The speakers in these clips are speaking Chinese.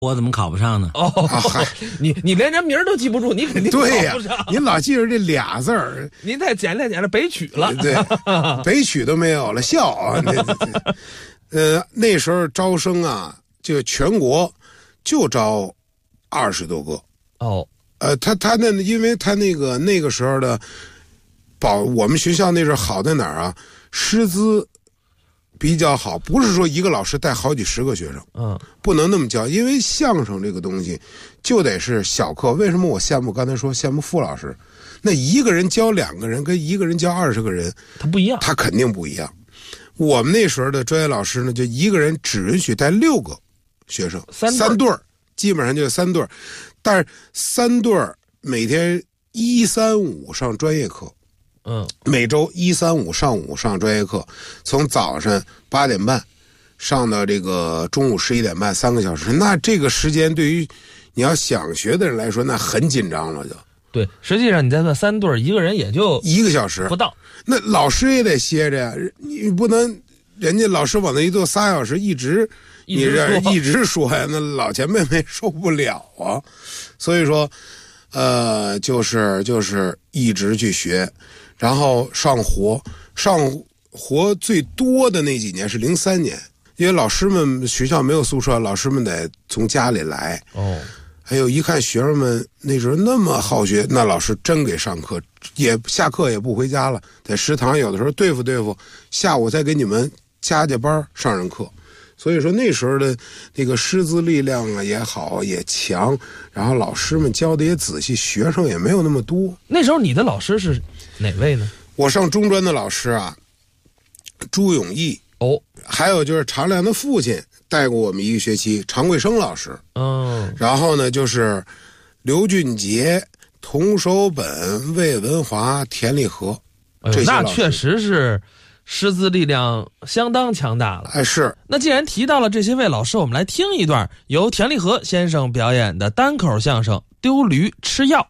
我怎么考不上呢？ 哦，你连人名都记不住，你肯定对呀、 考不上。 您老记着这俩字儿， 您再简练北曲了。 对，北曲都没有了，笑啊！那时候招生啊，就全国就招20多个。 哦， 他那因为他那个时候的我们学校那时候好在哪儿啊？师资比较好，不是说一个老师带好几十个学生，不能那么教，因为相声这个东西就得是小课。为什么我刚才说羡慕傅老师？那一个人教2个人跟一个人教20个人， 他不一样， 他肯定不一样。我们那时候的专业老师呢，就一个人只允许带6个学生，三对儿，基本上就是3对儿，但是3对儿每天1、3、5上专业课。每周1、3、5上午上专业课，从早上8点半上到这个中午11点半，3个小时。那这个时间对于你要想学的人来说，那很紧张了就。 对，实际上你再算3对儿，一个人也就 1个小时不到。 那老师也得歇着呀，你不能人家老师往那一坐3小时，一直说呀，那老前辈们受不了啊。所以说，就是一直去学。然后上活最多的那几年是03年，因为老师们学校没有宿舍，老师们得从家里来。还有一看学生们那时候那么好学，那老师真给上课，也下课也不回家了，在食堂有的时候对付，下午再给你们加班上上课。所以说那时候的那个师资力量啊也好也强，然后老师们教的也仔细，学生也没有那么多。 那时候你的老师是哪位呢？ 我上中专的老师啊，朱永义。还有就是常亮的父亲带过我们1个学期，常贵生老师。然后呢就是刘俊杰、童守本、魏文华、田立和。 那确实是师资力量相当强大了。 是。 那既然提到了这些位老师，我们来听一段由田立和先生表演的单口相声《丢驴吃药》。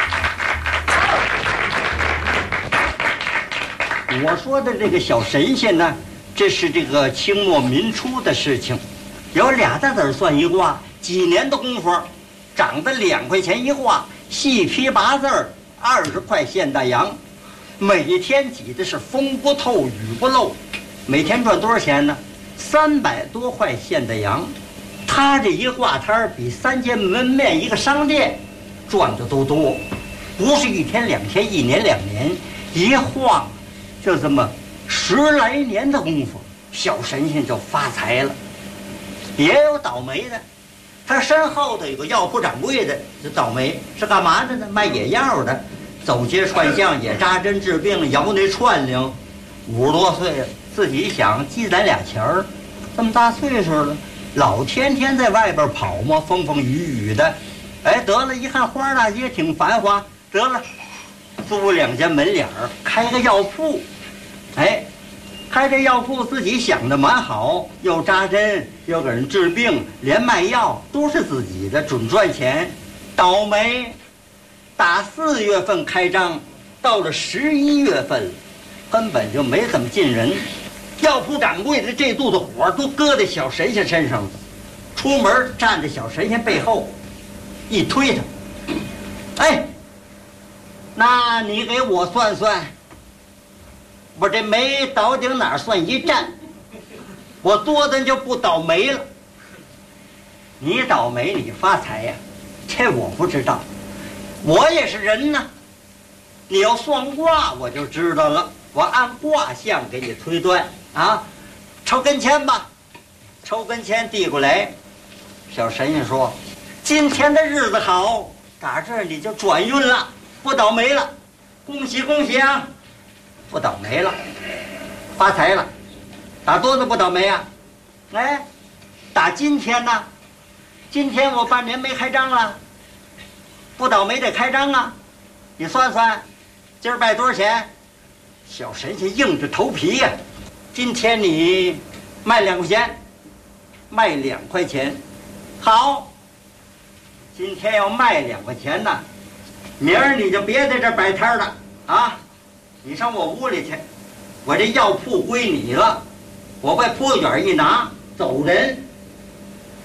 我说的这个小神仙呢，这是这个清末民初的事情，有2大子算一卦，几年的功夫，长得2块钱一卦，细批8字，20块现大洋，每天挤的是风不透雨不漏，每天赚多少钱呢？300多块现大洋。他这一挂摊比3间门面一个商店赚的都多，不是1天2天，1年2年，一晃就这么10来年的功夫，小神仙就发财了。也有倒霉的，他身后头有个药铺掌柜的，这倒霉是干嘛的呢？卖野药的，走街串巷也扎针治病，摇那串铃。50多岁了，自己想积攒俩钱儿，这么大岁数了，老天天在外边跑嘛，风风雨雨的。得了，一看花大街挺繁华，得了，租2间门脸儿，开个药铺。开这药铺自己想的蛮好，又扎针又给人治病，连卖药都是自己的，准赚钱。倒霉，打4月份开张，到了11月份了，根本就没怎么进人。药铺掌柜的这肚子火都搁在小神仙身上了，出门站在小神仙背后，一推他，那你给我算算，我这煤到底哪儿算一站？我多的就不倒霉了。你倒霉你发财呀，这我不知道，我也是人呢。你要算卦我就知道了，我按卦象给你推断啊。抽根签吧，抽根签递过来。小神仙说：“今天的日子好，打这儿你就转运了，不倒霉了，恭喜恭喜啊！不倒霉了，发财了，打多少不倒霉啊？打今天呢？今天我半年没开张了，不倒霉得开张啊！你算算，今儿卖多少钱？”小神仙硬着头皮呀，今天你卖2块钱，卖2块钱，好。今天要卖2块钱呢，明儿你就别在这儿摆摊了啊！你上我屋里去，我这药铺归你了，我把铺卷一拿走人。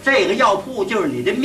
这个药铺就是你的命。